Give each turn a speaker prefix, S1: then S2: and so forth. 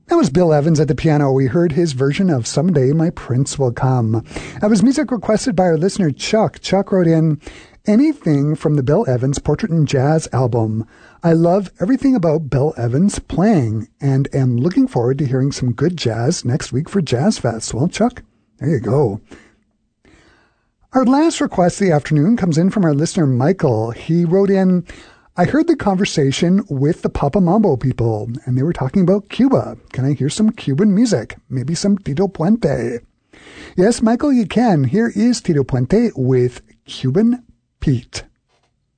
S1: That was Bill Evans at the piano. We heard his version of Someday My Prince Will Come. That was music requested by our listener, Chuck. Chuck wrote in, anything from the Bill Evans Portrait in Jazz album. I love everything about Bill Evans playing and am looking forward to hearing some good jazz next week for Jazz Fest. Well, Chuck, there you go. Our last request of the afternoon comes in from our listener, Michael. He wrote in, I heard the conversation with the Papa Mambo people, and they were talking about Cuba. Can I hear some Cuban music? Maybe some Tito Puente. Yes, Michael, you can. Here is Tito Puente with Cuban Pete.